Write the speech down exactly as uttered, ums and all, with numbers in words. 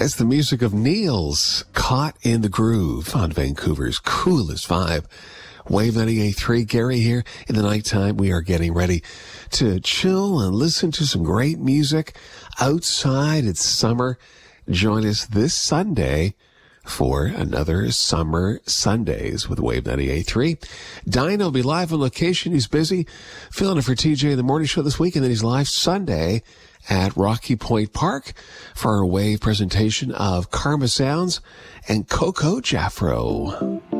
It's the music of Niels, Caught in the Groove on Vancouver's coolest vibe. Wave ninety-eight point three, Gary here. In the nighttime, we are getting ready to chill and listen to some great music outside. It's summer. Join us this Sunday for another Summer Sundays with Wave ninety-eight point three. Dino will be live on location. He's busy filling in for T J in the morning show this week, and then he's live Sunday at Rocky Point Park for our Wave presentation of Karma Sounds and Coco Jaffro.